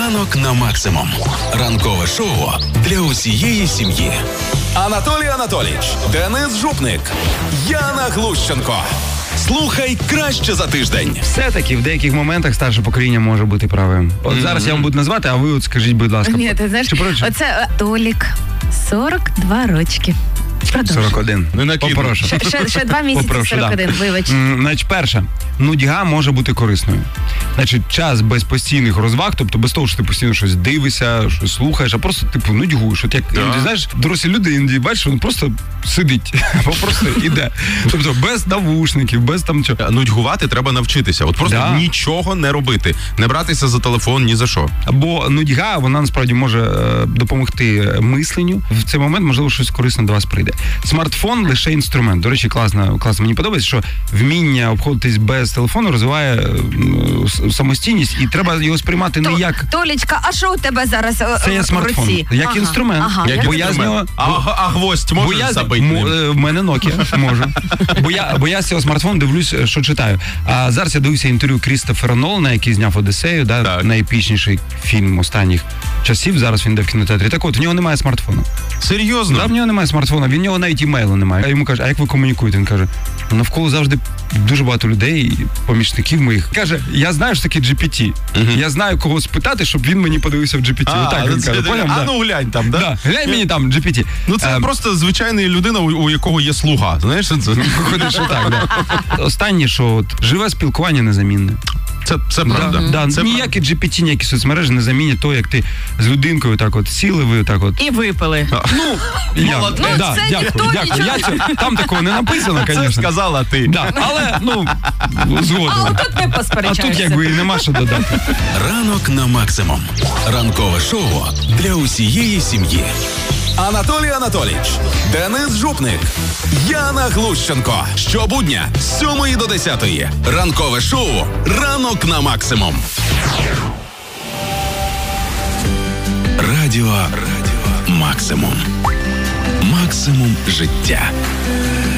Ранок на максимум. Ранкове шоу для усієї сім'ї. Анатолій Анатолійович, Денис Жупник, Яна Глущенко. Слухай краще за тиждень. Все-таки в деяких моментах старше покоління може бути правим. От зараз я вам буду назвати, а ви от скажіть, будь ласка. Ні, ти знаєш, оце Толік, 42 рочки. 41. Не накидуй. Попрошу. Ще 2 місяці Попрошу, 41, да. вибач. Значить, перше, нудьга може бути корисною. Значить, час без постійних розваг, тобто без того, що ти постійно щось дивишся, щось слухаєш, а просто, типу, нудьгуєш. От як, ти знаєш, дорослі люди іноді бачиш, він просто сидить, або просто іде. Тобто без навушників, без там чого. Нудьгувати треба навчитися. От просто нічого не робити. Не братися за телефон ні за що. Бо нудьга, вона насправді може допомогти мисленню. В цей момент, можливо, щось корисне до вас прийде. Смартфон лише інструмент. До речі, класно. Мені подобається, що вміння обходитись без телефону розвиває самостійність, і треба його сприймати не як... Толічка, а що у тебе зараз Це є смартфон. в руці? Як інструмент. Бо я з нього... А гвоздь можеш забити? В мене Nokia, можу. Бо я з цього смартфону дивлюсь, що читаю. А зараз я дивився інтерв'ю Крістофера Нолана, який зняв «Одіссею», найепічніший фільм останніх часів. Зараз він йде в кінотеатрі. Так от, в нього немає смартфону. Серйозно? Да, в нього немає смартфона, в нього навіть імейлу немає. А йому кажуть, а як ви комунікуєте? Він каже, навколо завжди дуже багато людей, помічників моїх. Каже, я знаю, що таке GPT. Я знаю, кого спитати, щоб він мені подивився в GPT. Отак він каже, поняв? А ну глянь там, да? Глянь мені там, GPT. Ну це просто звичайна людина, у якого є слуга. Знаєш, це? Виходить, що так, да. Останнє, що от, живе спілкування незамінне. Це правда. Це ніякі GPT, ніякі соцмережі не замінять то, як ти з людинкою так от сіли, ви так от. І випили. Дякую. Там такого не написано, звісно. Це сказала ти. Да, але, згодом. А тут не посперечаєшся. А тут якби і нема що додати. Ранок на максимум. Ранкове шоу для усієї сім'ї. Анатолій Анатолійович, Денис Жупник, Яна Глущенко. Щобудня з 7 до 10. Ранкове шоу «Ранок на максимум». Радіо «Максимум». Максимум життя.